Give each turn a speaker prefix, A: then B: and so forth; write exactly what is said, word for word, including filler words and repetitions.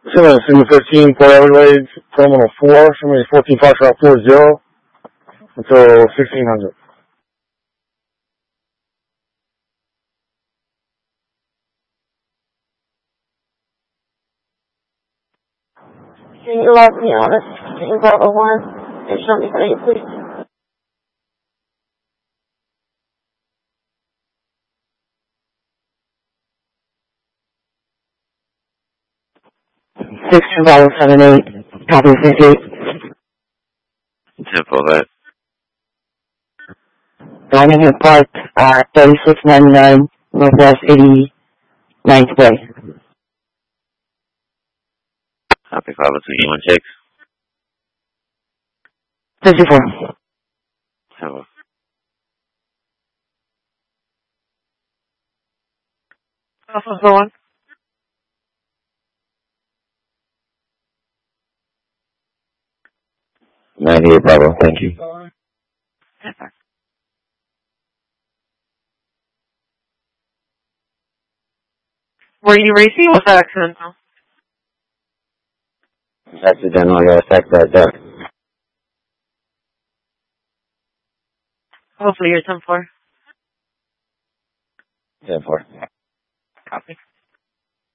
A: Somebody City fifteen, Port Everglades, Terminal four, somebody fourteen Foxtrot four zero, until sixteen hundred.
B: Can you log me on it? Can you Bravo one and show me how you please? Six two Bravo seven eight, copy fifty-eight.
C: Simple that.
B: Diamond Park, uh, thirty-six ninety-nine, Northwest eighty-ninth Way.
C: Copy five oh two, you want checks?
B: fifty-four.
C: Simple.
B: How's the one?
C: ninety-eight Bravo, thank you.
B: Were you racing or was that accidental?
C: Accidental, I gotta stack that duck.
B: Hopefully you're ten four.
C: ten four.
B: Copy.